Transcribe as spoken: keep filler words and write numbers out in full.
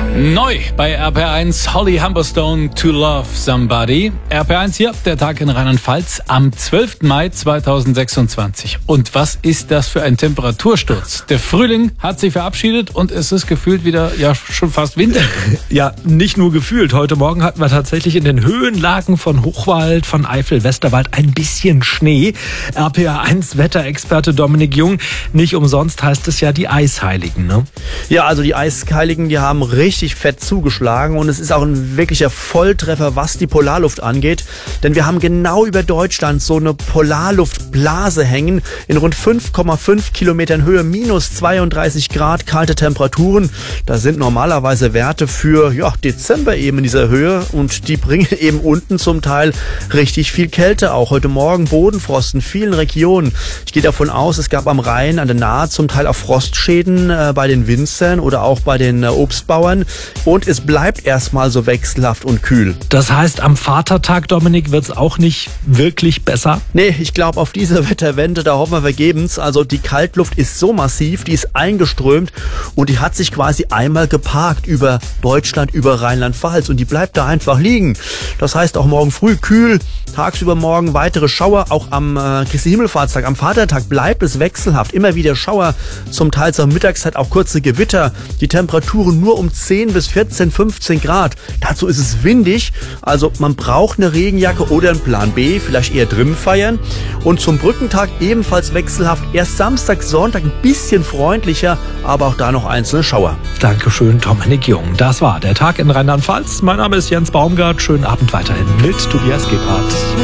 Neu bei R P R eins, Holly Humberstone, To Love Somebody. R P R eins hier, der Tag in Rheinland-Pfalz am zwölften Mai zweitausendsechsundzwanzig. Und was ist das für ein Temperatursturz? Der Frühling hat sich verabschiedet und es ist gefühlt wieder, ja, schon fast Winter. Ja, nicht nur gefühlt. Heute Morgen hatten wir tatsächlich in den Höhenlagen von Hochwald, von Eifel, Westerwald ein bisschen Schnee. R P R eins Wetterexperte Dominik Jung. Nicht umsonst heißt es ja die Eisheiligen, ne? Ja, also die Eisheiligen, die haben richtig fett zugeschlagen und es ist auch ein wirklicher Volltreffer, was die Polarluft angeht. Denn wir haben genau über Deutschland so eine Polarluftblase hängen in rund fünf Komma fünf Kilometern Höhe, minus zweiunddreißig Grad, kalte Temperaturen. Da sind normalerweise Werte für ja, Dezember eben in dieser Höhe und die bringen eben unten zum Teil richtig viel Kälte. Auch heute Morgen Bodenfrost in vielen Regionen. Ich gehe davon aus, es gab am Rhein, an der Nahe zum Teil auch Frostschäden äh, bei den Winzern oder auch bei den äh, Obstbauern. Und es bleibt erstmal so wechselhaft und kühl. Das heißt, am Vatertag, Dominik, wird es auch nicht wirklich besser? Nee, ich glaube, auf diese Wetterwende, da hoffen wir vergebens. Also die Kaltluft ist so massiv, die ist eingeströmt und die hat sich quasi einmal geparkt über Deutschland, über Rheinland-Pfalz und die bleibt da einfach liegen. Das heißt auch morgen früh kühl, tagsüber morgen weitere Schauer, auch am äh, Christi Himmelfahrtstag, am Vatertag bleibt es wechselhaft. Immer wieder Schauer, zum Teil zur Mittagszeit auch kurze Gewitter. Die Temperaturen nur um zehn bis vierzehn, fünfzehn Grad. Dazu ist es windig, also man braucht eine Regenjacke oder einen Plan B, vielleicht eher drinnen feiern. Und zum Brückentag ebenfalls wechselhaft. Erst Samstag, Sonntag ein bisschen freundlicher, aber auch da noch einzelne Schauer. Dankeschön, Dominik Jung. Das war der Tag in Rheinland-Pfalz. Mein Name ist Jens Baumgart. Schönen Abend weiterhin mit Tobias Gebhardt.